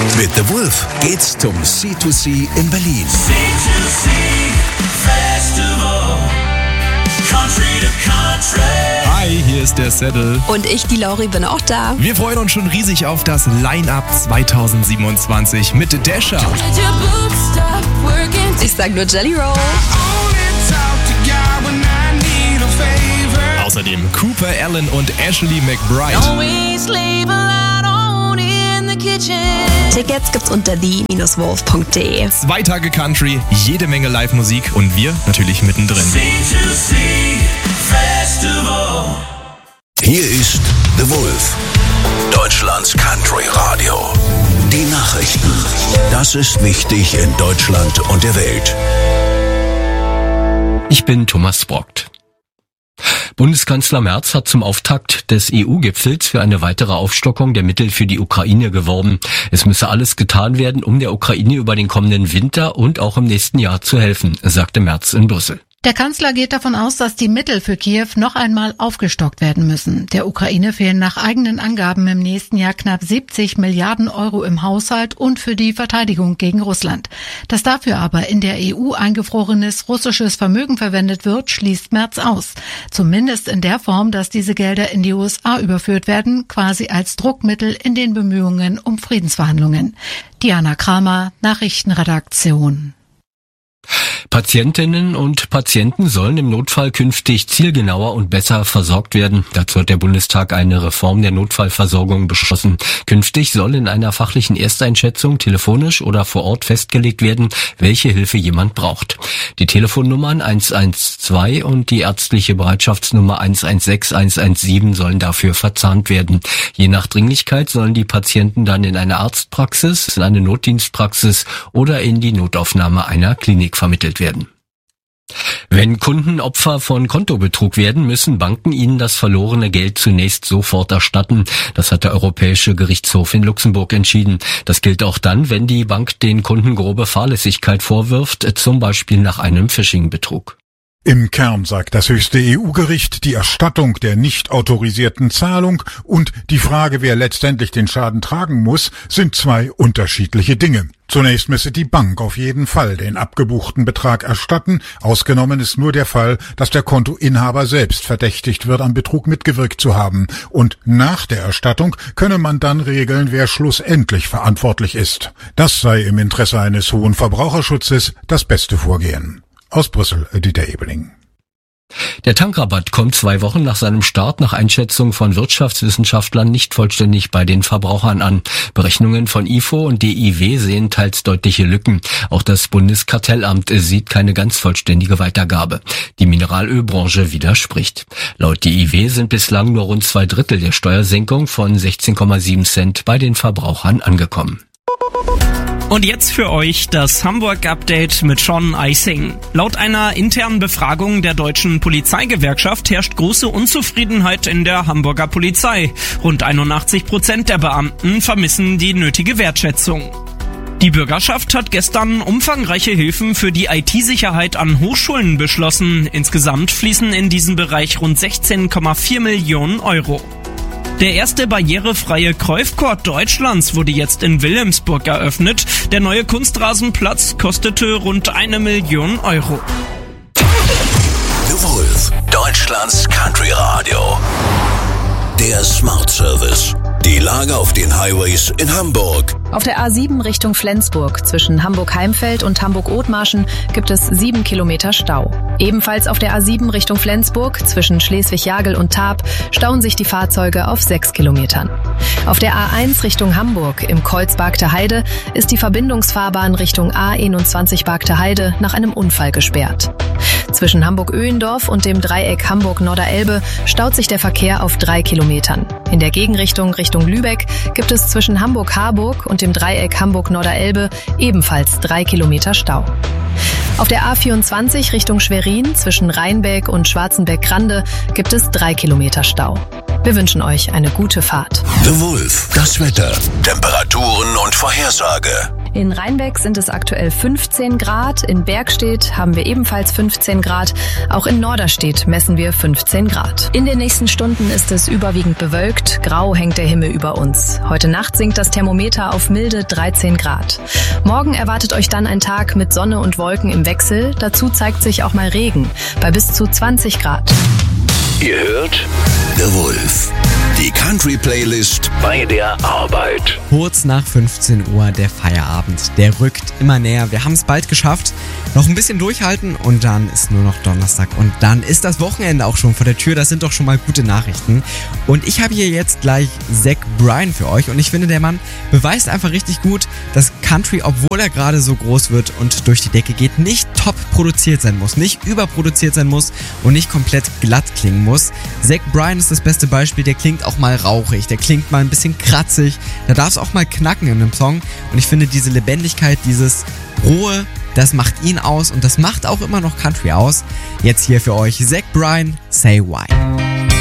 Mit The Wolf geht's zum C2C in Berlin. C2C Festival, Country to Country. Hi, hier ist der Saddle. Und ich, die Lauri, bin auch da. Wir freuen uns schon riesig auf das Line-Up 2027 mit Dasher. Ich sag nur Jelly Roll. Außerdem Cooper Allen und Ashley McBride. Tickets gibt's unter the-wolf.de. 2 Tage Country, jede Menge Live-Musik und wir natürlich mittendrin. C2C Festival. Hier ist The Wolf, Deutschlands Country Radio. Die Nachrichten. Das ist wichtig in Deutschland und der Welt. Ich bin Thomas Brockt. Bundeskanzler Merz hat zum Auftakt des EU-Gipfels für eine weitere Aufstockung der Mittel für die Ukraine geworben. Es müsse alles getan werden, um der Ukraine über den kommenden Winter und auch im nächsten Jahr zu helfen, sagte Merz in Brüssel. Der Kanzler geht davon aus, dass die Mittel für Kiew noch einmal aufgestockt werden müssen. Der Ukraine fehlen nach eigenen Angaben im nächsten Jahr knapp 70 Milliarden Euro im Haushalt und für die Verteidigung gegen Russland. Dass dafür aber in der EU eingefrorenes russisches Vermögen verwendet wird, schließt Merz aus. Zumindest in der Form, dass diese Gelder in die USA überführt werden, quasi als Druckmittel in den Bemühungen um Friedensverhandlungen. Diana Kramer, Nachrichtenredaktion. Patientinnen und Patienten sollen im Notfall künftig zielgenauer und besser versorgt werden. Dazu hat der Bundestag eine Reform der Notfallversorgung beschlossen. Künftig soll in einer fachlichen Ersteinschätzung telefonisch oder vor Ort festgelegt werden, welche Hilfe jemand braucht. Die Telefonnummern 112 und die ärztliche Bereitschaftsnummer 116, 117 sollen dafür verzahnt werden. Je nach Dringlichkeit sollen die Patienten dann in eine Arztpraxis, in eine Notdienstpraxis oder in die Notaufnahme einer Klinik vermittelt werden. Wenn Kunden Opfer von Kontobetrug werden, müssen Banken ihnen das verlorene Geld zunächst sofort erstatten. Das hat der Europäische Gerichtshof in Luxemburg entschieden. Das gilt auch dann, wenn die Bank den Kunden grobe Fahrlässigkeit vorwirft, zum Beispiel nach einem Phishing-Betrug. Im Kern sagt das höchste EU-Gericht, die Erstattung der nicht autorisierten Zahlung und die Frage, wer letztendlich den Schaden tragen muss, sind 2 unterschiedliche Dinge. Zunächst müsse die Bank auf jeden Fall den abgebuchten Betrag erstatten. Ausgenommen ist nur der Fall, dass der Kontoinhaber selbst verdächtigt wird, am Betrug mitgewirkt zu haben. Und nach der Erstattung könne man dann regeln, wer schlussendlich verantwortlich ist. Das sei im Interesse eines hohen Verbraucherschutzes das beste Vorgehen. Aus Brüssel, Dieter Ebeling. Der Tankrabatt kommt 2 Wochen nach seinem Start nach Einschätzung von Wirtschaftswissenschaftlern nicht vollständig bei den Verbrauchern an. Berechnungen von IFO und DIW sehen teils deutliche Lücken. Auch das Bundeskartellamt sieht keine ganz vollständige Weitergabe. Die Mineralölbranche widerspricht. Laut DIW sind bislang nur rund 2/3 der Steuersenkung von 16,7 Cent bei den Verbrauchern angekommen. Und jetzt für euch das Hamburg-Update mit Sean Eising. Laut einer internen Befragung der Deutschen Polizeigewerkschaft herrscht große Unzufriedenheit in der Hamburger Polizei. Rund 81% der Beamten vermissen die nötige Wertschätzung. Die Bürgerschaft hat gestern umfangreiche Hilfen für die IT-Sicherheit an Hochschulen beschlossen. Insgesamt fließen in diesen Bereich rund 16,4 Millionen Euro. Der erste barrierefreie Cruyff-Court Deutschlands wurde jetzt in Wilhelmsburg eröffnet. Der neue Kunstrasenplatz kostete rund 1 Million Euro. The Wolf, Deutschlands Country Radio. Der Smart Service. Die Lage auf den Highways in Hamburg. Auf der A7 Richtung Flensburg zwischen Hamburg-Heimfeld und Hamburg-Othmarschen gibt es 7 Kilometer Stau. Ebenfalls auf der A7 Richtung Flensburg zwischen Schleswig-Jagel und Tarp stauen sich die Fahrzeuge auf 6 Kilometern. Auf der A1 Richtung Hamburg im Kreuz Bargter Heide ist die Verbindungsfahrbahn Richtung A21 Bargter Heide nach einem Unfall gesperrt. Zwischen Hamburg-Öhendorf und dem Dreieck Hamburg-Norderelbe staut sich der Verkehr auf 3 Kilometern. In der Gegenrichtung Richtung Lübeck gibt es zwischen Hamburg-Harburg und dem Dreieck Hamburg-Norderelbe ebenfalls 3 Kilometer Stau. Auf der A24 Richtung Schwerin zwischen Rheinbeck und Schwarzenbeck-Grande gibt es 3 Kilometer Stau. Wir wünschen euch eine gute Fahrt. The Wolf, das Wetter, Temperaturen und Vorhersage. In Rheinbeck sind es aktuell 15 Grad, in Bergstedt haben wir ebenfalls 15 Grad, auch in Norderstedt messen wir 15 Grad. In den nächsten Stunden ist es überwiegend bewölkt, grau hängt der Himmel über uns. Heute Nacht sinkt das Thermometer auf milde 13 Grad. Morgen erwartet euch dann ein Tag mit Sonne und Wolken im Wechsel, dazu zeigt sich auch mal Regen, bei bis zu 20 Grad. Ihr hört The Wolf, die Country-Playlist bei der Arbeit. Kurz nach 15 Uhr der Feierabend. Der rückt immer näher. Wir haben es bald geschafft. Noch ein bisschen durchhalten und dann ist nur noch Donnerstag. Und dann ist das Wochenende auch schon vor der Tür. Das sind doch schon mal gute Nachrichten. Und ich habe hier jetzt gleich Zach Bryan für euch. Und ich finde, der Mann beweist einfach richtig gut, dass Country, obwohl er gerade so groß wird und durch die Decke geht, nicht top produziert sein muss, nicht überproduziert sein muss und nicht komplett glatt klingen muss. Zach Bryan ist das beste Beispiel. Der klingt auch mal rauchig, der klingt mal ein bisschen kratzig. Da darf es auch mal knacken in einem Song. Und ich finde, diese Lebendigkeit, dieses Rohe, das macht ihn aus und das macht auch immer noch Country aus. Jetzt hier für euch Zach Bryan, Say Why.